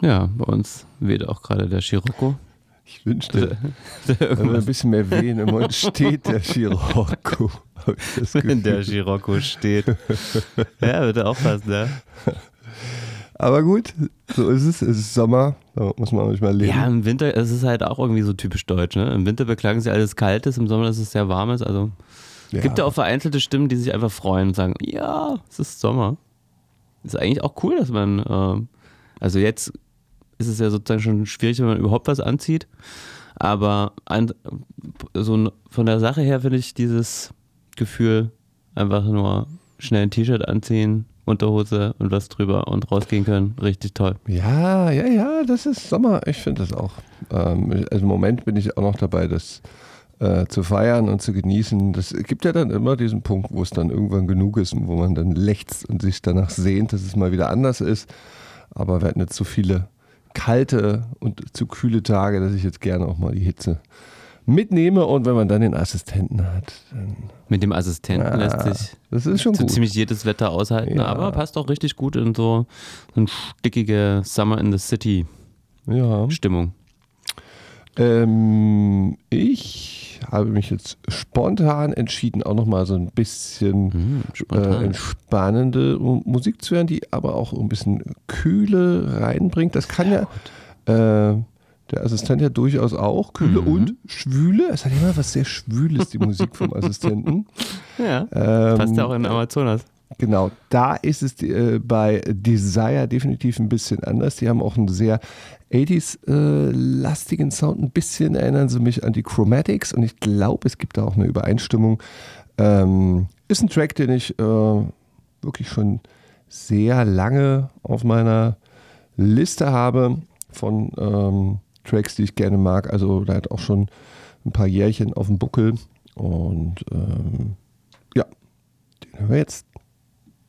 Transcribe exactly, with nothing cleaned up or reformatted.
Ja, bei uns weht auch gerade der Scirocco. Ich wünschte, wenn wir ein bisschen mehr wehen, im Moment steht der Scirocco. Wenn der Scirocco steht. Ja, bitte aufpassen, ja. Aber gut, so ist es. Es ist Sommer, da muss man manchmal leben. Ja, im Winter, es ist halt auch irgendwie so typisch deutsch, ne? Im Winter beklagen sie alles Kaltes, im Sommer ist es sehr Warmes. Also es Ja. gibt ja auch vereinzelte Stimmen, die sich einfach freuen und sagen, ja, es ist Sommer. Ist eigentlich auch cool, dass man, äh, also jetzt ist es ja sozusagen schon schwierig, wenn man überhaupt was anzieht. Aber ein, so von der Sache her finde ich dieses Gefühl, einfach nur schnell ein T-Shirt anziehen, Unterhose und was drüber und rausgehen können, richtig toll. Ja, ja, ja, das ist Sommer. Ich finde das auch. Ähm, also im Moment bin ich auch noch dabei, das äh, zu feiern und zu genießen. Das gibt ja dann immer diesen Punkt, wo es dann irgendwann genug ist und wo man dann lechzt und sich danach sehnt, dass es mal wieder anders ist. Aber wir hatten jetzt so viele kalte und zu kühle Tage, dass ich jetzt gerne auch mal die Hitze mitnehme, und wenn man dann den Assistenten hat, dann Mit dem Assistenten ja, lässt sich das ist schon so gut. ziemlich jedes Wetter aushalten, Ja. aber passt auch richtig gut in so eine stickige Summer in the City Ja. Stimmung. Ähm, ich habe mich jetzt spontan entschieden, auch nochmal so ein bisschen Mhm, äh, spontan. entspannende Musik zu hören, die aber auch ein bisschen Kühle reinbringt. Das kann ja, äh, der Assistent ja durchaus auch. Kühle Mhm. und Schwüle. Es hat immer was sehr Schwüles, die Musik vom Assistenten. Ja, Ähm, passt ja auch in Amazonas. Genau, da ist es äh, bei Desire definitiv ein bisschen anders. Die haben auch einen sehr achtziger-lastigen Sound. Ein bisschen erinnern sie mich an die Chromatics, und ich glaube, es gibt da auch eine Übereinstimmung. Ähm, ist ein Track, den ich äh, wirklich schon sehr lange auf meiner Liste habe von ähm, Tracks, die ich gerne mag. Also da hat auch schon ein paar Jährchen auf dem Buckel, und ähm, ja, den hören wir jetzt.